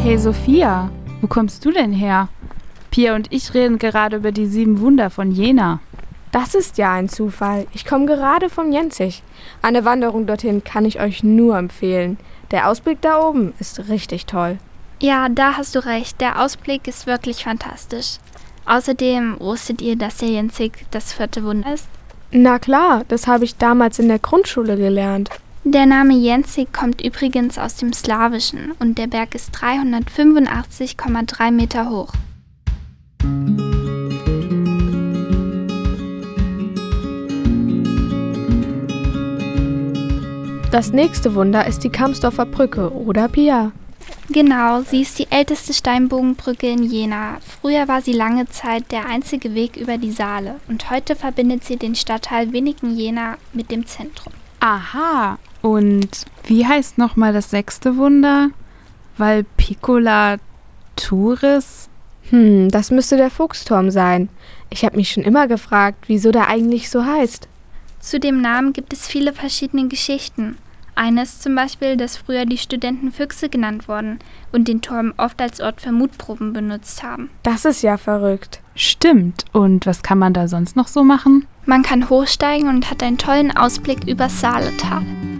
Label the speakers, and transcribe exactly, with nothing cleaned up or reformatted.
Speaker 1: Hey Sophia, wo kommst du denn her? Pia und ich reden gerade über die sieben Wunder von Jena.
Speaker 2: Das ist ja ein Zufall. Ich komme gerade vom Jenzig. Eine Wanderung dorthin kann ich euch nur empfehlen. Der Ausblick da oben ist richtig toll.
Speaker 3: Ja, da hast du recht. Der Ausblick ist wirklich fantastisch. Außerdem wusstet ihr, dass der Jenzig das vierte Wunder ist?
Speaker 2: Na klar, das habe ich damals in der Grundschule gelernt.
Speaker 3: Der Name Jenzig kommt übrigens aus dem Slawischen und der Berg ist dreihundertfünfundachtzig Komma drei Meter hoch.
Speaker 2: Das nächste Wunder ist die Kamsdorfer Brücke, oder Pia?
Speaker 3: Genau, sie ist die älteste Steinbogenbrücke in Jena. Früher war sie lange Zeit der einzige Weg über die Saale und heute verbindet sie den Stadtteil Weniken-Jena mit dem Zentrum.
Speaker 1: Aha, und wie heißt nochmal das sechste Wunder? Valpiccola Turis?
Speaker 2: Hm, das müsste der Fuchsturm sein. Ich habe mich schon immer gefragt, wieso der eigentlich so heißt.
Speaker 3: Zu dem Namen gibt es viele verschiedene Geschichten. Eine ist zum Beispiel, dass früher die Studenten Füchse genannt wurden und den Turm oft als Ort für Mutproben benutzt haben.
Speaker 2: Das ist ja verrückt.
Speaker 1: Stimmt. Und was kann man da sonst noch so machen?
Speaker 3: Man kann hochsteigen und hat einen tollen Ausblick übers Saaletal.